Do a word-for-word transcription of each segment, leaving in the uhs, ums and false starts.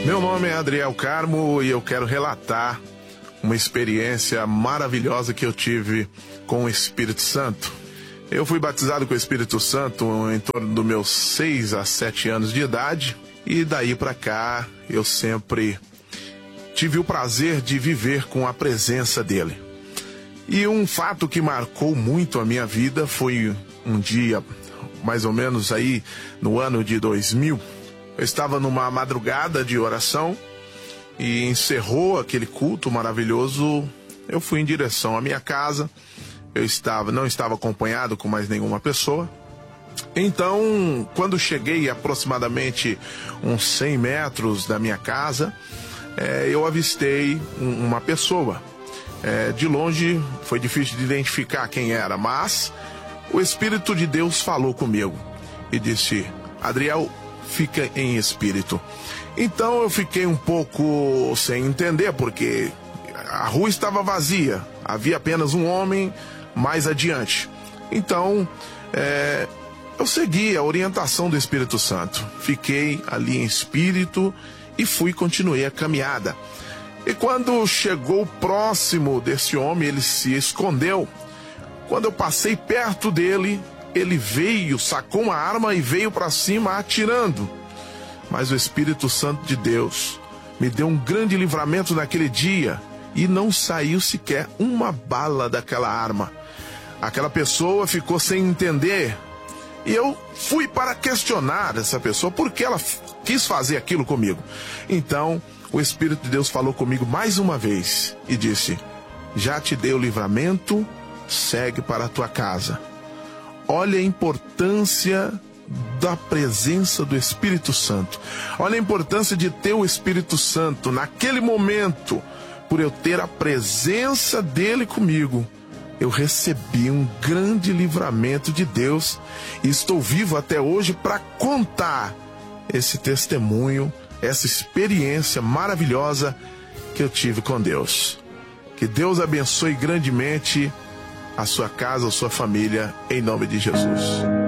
Meu nome é Adriel Carmo e eu quero relatar uma experiência maravilhosa que eu tive com o Espírito Santo. Eu fui batizado com o Espírito Santo em torno dos meus seis a sete anos de idade e daí para cá eu sempre tive o prazer de viver com a presença dele. E um fato que marcou muito a minha vida foi um dia, mais ou menos aí no ano de dois mil, eu estava numa madrugada de oração e encerrou aquele culto maravilhoso. Eu fui em direção à minha casa. Eu estava, não estava acompanhado com mais nenhuma pessoa. Então, quando cheguei aproximadamente uns cem metros da minha casa, é, eu avistei um, uma pessoa. É, de longe foi difícil de identificar quem era, mas o Espírito de Deus falou comigo e disse: Adriel, fica em espírito. Então eu fiquei um pouco sem entender, porque a rua estava vazia, havia apenas um homem mais adiante. Então é, eu segui a orientação do Espírito Santo, fiquei ali em espírito e fui, continuei a caminhada. E quando chegou próximo desse homem, ele se escondeu. Quando eu passei perto dele, ele veio, sacou uma arma e veio para cima atirando. Mas o Espírito Santo de Deus me deu um grande livramento naquele dia e não saiu sequer uma bala daquela arma. Aquela pessoa ficou sem entender e eu fui para questionar essa pessoa por que ela quis fazer aquilo comigo. Então o Espírito de Deus falou comigo mais uma vez e disse: já te dei o livramento, segue para a tua casa. Olha a importância da presença do Espírito Santo. Olha a importância de ter o Espírito Santo. Naquele momento, por eu ter a presença dele comigo, eu recebi um grande livramento de Deus e estou vivo até hoje para contar esse testemunho, essa experiência maravilhosa que eu tive com Deus. Que Deus abençoe grandemente a sua casa, a sua família, em nome de Jesus.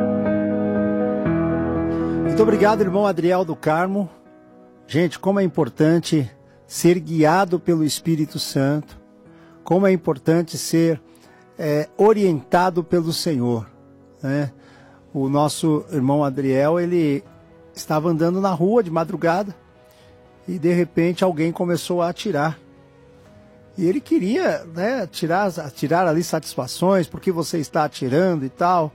Muito obrigado, irmão Adriel do Carmo. Gente, como é importante ser guiado pelo Espírito Santo, como é importante ser é, orientado pelo Senhor, né? O nosso irmão Adriel, ele estava andando na rua de madrugada e de repente alguém começou a atirar. E ele queria, né, tirar, tirar ali satisfações, porque você está atirando e tal.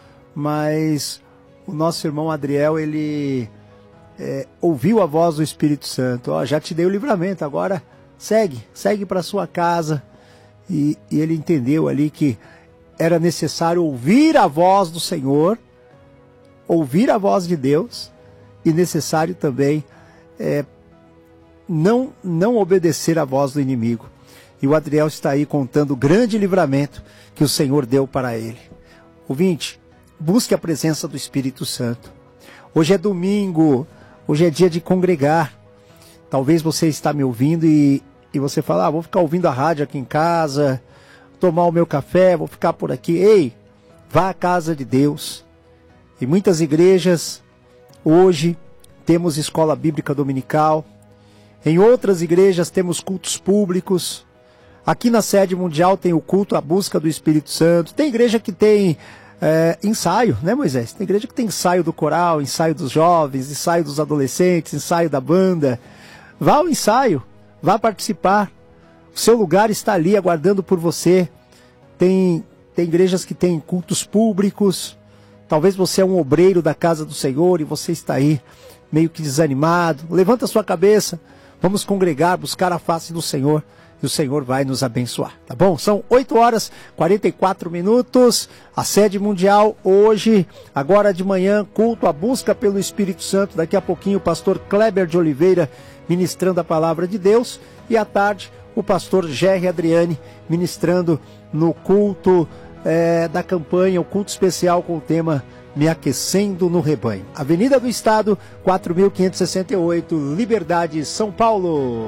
Mas o nosso irmão Adriel, ele é, ouviu a voz do Espírito Santo. Ó, já te dei o livramento, agora segue, segue para sua casa. E, e ele entendeu ali que era necessário ouvir a voz do Senhor, ouvir a voz de Deus, e necessário também é, não, não obedecer à voz do inimigo. E o Adriel está aí contando o grande livramento que o Senhor deu para ele. Ouvinte, busque a presença do Espírito Santo. Hoje é domingo, hoje é dia de congregar. Talvez você está me ouvindo e, e você fala: ah, vou ficar ouvindo a rádio aqui em casa, tomar o meu café, vou ficar por aqui. Ei, vá à casa de Deus. Em muitas igrejas, hoje, temos escola bíblica dominical. Em outras igrejas temos cultos públicos. Aqui na sede mundial tem o culto à busca do Espírito Santo. Tem igreja que tem é, ensaio, né, Moisés? Tem igreja que tem ensaio do coral, ensaio dos jovens, ensaio dos adolescentes, ensaio da banda. Vá ao ensaio, vá participar. O seu lugar está ali aguardando por você. Tem, tem igrejas que têm cultos públicos. Talvez você é um obreiro da casa do Senhor e você está aí meio que desanimado. Levanta a sua cabeça, vamos congregar, buscar a face do Senhor. E o Senhor vai nos abençoar, tá bom? São oito horas e quarenta e quatro minutos, a sede mundial hoje, agora de manhã, culto à busca pelo Espírito Santo. Daqui a pouquinho o pastor Kleber de Oliveira ministrando a palavra de Deus. E à tarde o pastor Gerry Adriani ministrando no culto é, da campanha, o culto especial com o tema Me Aquecendo no Rebanho. Avenida do Estado, quatro mil quinhentos e sessenta e oito, Liberdade, São Paulo.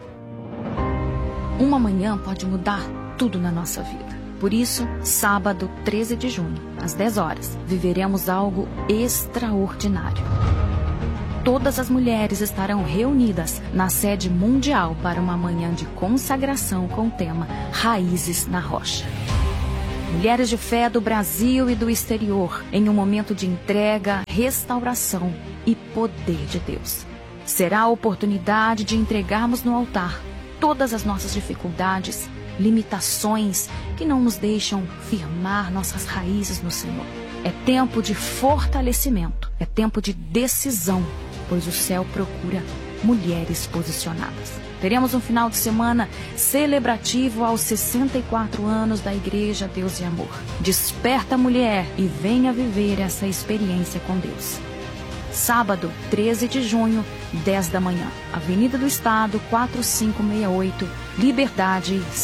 Uma manhã pode mudar tudo na nossa vida. Por isso, sábado, treze de junho, às dez horas, viveremos algo extraordinário. todas as mulheres estarão reunidas na sede mundial para uma manhã de consagração com o tema Raízes na Rocha. Mulheres de fé do Brasil e do exterior, em um momento de entrega, restauração e poder de Deus. Será a oportunidade de entregarmos no altar todas as nossas dificuldades, limitações que não nos deixam firmar nossas raízes no Senhor. É tempo de fortalecimento, é tempo de decisão, pois o céu procura mulheres posicionadas. Teremos um final de semana celebrativo aos sessenta e quatro anos da Igreja Deus e Amor. Desperta, mulher, e venha viver essa experiência com Deus. Sábado, treze de junho, dez da manhã. Avenida do Estado, quatro cinco seis oito, Liberdade,